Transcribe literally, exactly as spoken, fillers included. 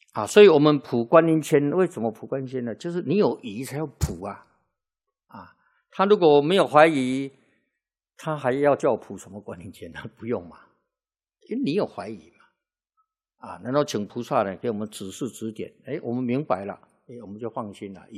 啊，所以我们卜观音签，为什么卜观音签呢？就是你有疑才要卜啊，啊，他如果没有怀疑，他还要叫我卜什么观音签呢？不用嘛，因为你有怀疑嘛，啊，然后请菩萨呢给我们指示指点，哎，我们明白了，哎，我们就放心了。